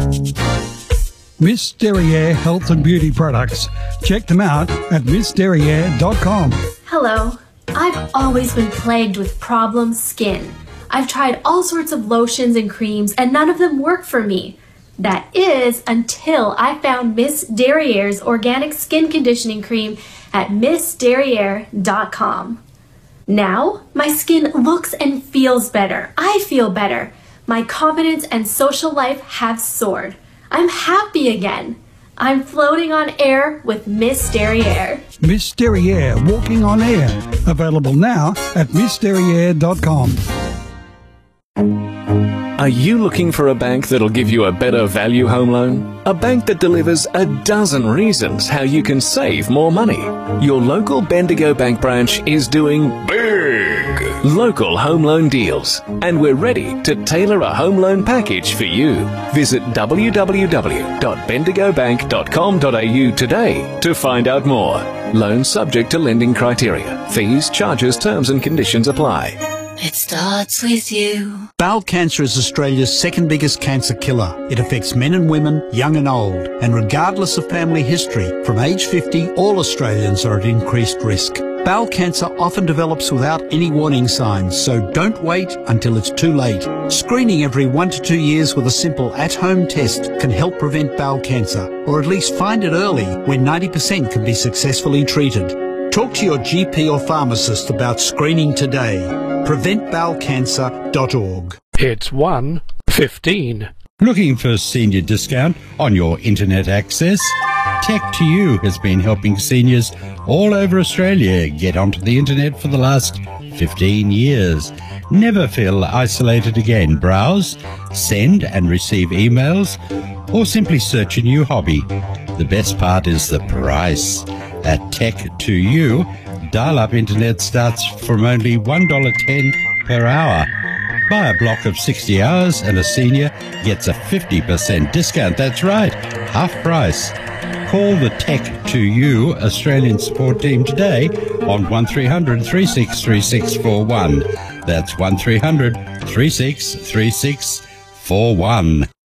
Miss Derriere Health and Beauty Products. Check them out at missderriere.com. Hello. I've always been plagued with problem skin. I've tried all sorts of lotions and creams and none of them work for me. That is until I found Miss Derriere's organic skin conditioning cream at missderriere.com. Now, my skin looks and feels better. I feel better. My confidence and social life have soared. I'm happy again. I'm floating on air with Miss Derriere. Miss Derriere Walking on Air. Available now at missderriere.com. Are you looking for a bank that'll give you a better value home loan? A bank that delivers a dozen reasons how you can save more money. Your local Bendigo Bank branch is doing big local home loan deals, and we're ready to tailor a home loan package for you. Visit www.bendigobank.com.au today to find out more. Loans subject to lending criteria. Fees, charges, terms and conditions apply. It starts with you. Bowel cancer is Australia's second biggest cancer killer. It affects men and women, young and old, and regardless of family history, from age 50, all Australians are at increased risk. Bowel cancer often develops without any warning signs, so don't wait until it's too late. Screening every 1 to 2 years with a simple at-home test can help prevent bowel cancer, or at least find it early when 90% can be successfully treated. Talk to your GP or pharmacist about screening today. PreventBowelCancer.org. It's 1:15. Looking for a senior discount on your internet access? Tech2U has been helping seniors all over Australia get onto the internet for the last 15 years. Never feel isolated again. Browse, send and receive emails, or simply search a new hobby. The best part is the price. At Tech2U, dial-up internet starts from only $1.10 per hour. Buy a block of 60 hours and a senior gets a 50% discount. That's right, half price. Call the Tech2U Australian support team today on 1300 363641. That's 1300 363641.